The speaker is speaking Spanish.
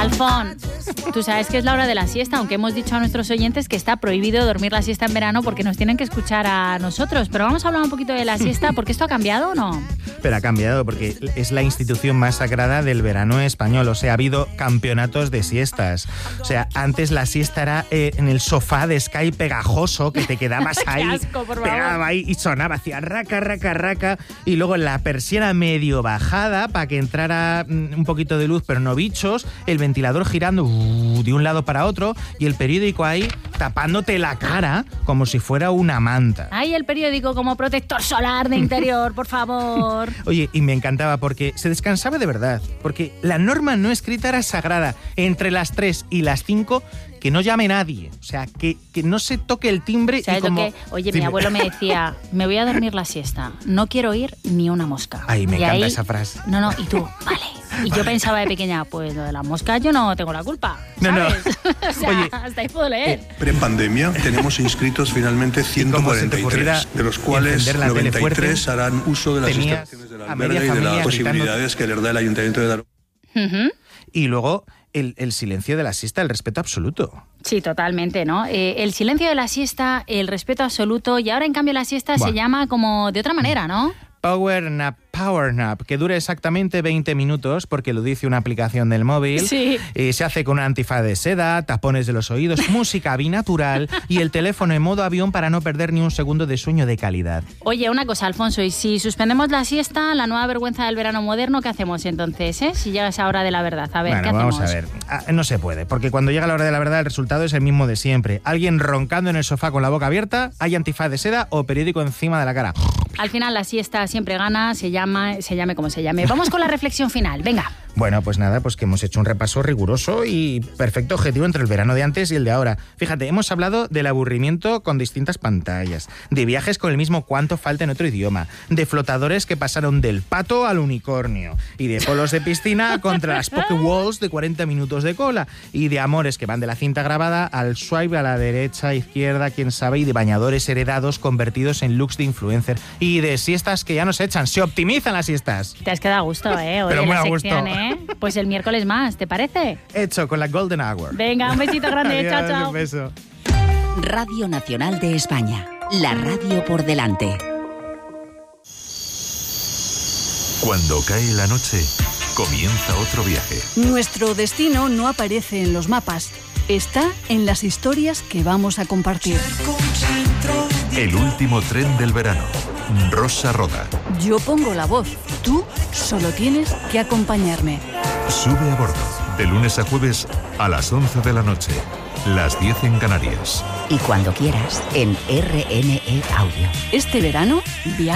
Alfón, tú sabes que es la hora de la siesta, aunque hemos dicho a nuestros oyentes que está prohibido dormir la siesta en verano porque nos tienen que escuchar a nosotros. Pero vamos a hablar un poquito de la siesta, porque esto ha cambiado o no. Pero ha cambiado porque es la institución más sagrada del verano español. O sea, ha habido campeonatos de siestas. O sea, antes la siesta era en el sofá de Sky pegajoso, que te quedabas ahí, Qué asco, por favor. pegaba ahí y sonaba, hacía raca, raca, raca. Y luego la persiana medio bajada para que entrara un poquito de luz, pero no bichos. El ventilador girando de un lado para otro y el periódico ahí tapándote la cara como si fuera una manta. Ay, el periódico como protector solar de interior, por favor. Oye, y me encantaba porque se descansaba de verdad, porque la norma no escrita era sagrada. Entre las 3 y las 5, que no llame nadie. O sea, que no se toque el timbre. ¿Sabes y como... lo que? Oye, mi abuelo me decía, me voy a dormir la siesta, no quiero oír ni una mosca. Ay, me y encanta ahí, esa frase. No, y tú, vale. Y yo pensaba de pequeña, pues lo de la mosca yo no tengo la culpa, ¿sabes? No. O sea, Oye, hasta ahí puedo leer. Prepandemia tenemos inscritos finalmente 143, de los cuales 93 harán uso de las instalaciones del albergue y de las posibilidades que les da el Ayuntamiento de Daroca. Y luego el silencio de la siesta, el respeto absoluto. Sí, totalmente, ¿no? El silencio de la siesta, el respeto absoluto, y ahora en cambio la siesta se llama como de otra manera, ¿no? Power Nap, que dura exactamente 20 minutos porque lo dice una aplicación del móvil. Sí. Se hace con un antifaz de seda, tapones de los oídos, música binatural y el teléfono en modo avión para no perder ni un segundo de sueño de calidad. Oye, una cosa, Alfonso, y si suspendemos la siesta, la nueva vergüenza del verano moderno, ¿qué hacemos entonces, Si llega esa hora de la verdad, a ver, bueno, ¿qué hacemos? Vamos a ver, no se puede, porque cuando llega la hora de la verdad el resultado es el mismo de siempre. Alguien roncando en el sofá con la boca abierta, hay antifaz de seda o periódico encima de la cara. Al final la siesta siempre gana, se llame como se llame. Vamos con la reflexión final, venga. Bueno, pues nada, pues que hemos hecho un repaso riguroso y perfecto objetivo entre el verano de antes y el de ahora. Fíjate, hemos hablado del aburrimiento con distintas pantallas, de viajes con el mismo cuánto falta en otro idioma, de flotadores que pasaron del pato al unicornio, y de polos de piscina contra las Pokéballs de 40 minutos de cola, y de amores que van de la cinta grabada al swipe a la derecha, izquierda, quién sabe, y de bañadores heredados convertidos en looks de influencer, y de siestas que ya no se echan, se optimizan las siestas. Te has quedado a gusto, Oye, pero muy a gusto. Pues el miércoles más, ¿te parece? Hecho con la Golden Hour. Venga, un besito grande. Adiós, Chao, chao. Un beso. Radio Nacional de España. La radio por delante. Cuando cae la noche, comienza otro viaje. Nuestro destino no aparece en los mapas. Está en las historias que vamos a compartir. El último tren del verano. Rosa Roda. Yo pongo la voz. Tú solo tienes que acompañarme. Sube a bordo. De lunes a jueves a las 11 de la noche. Las 10 en Canarias. Y cuando quieras, en RNE Audio. Este verano, viaja.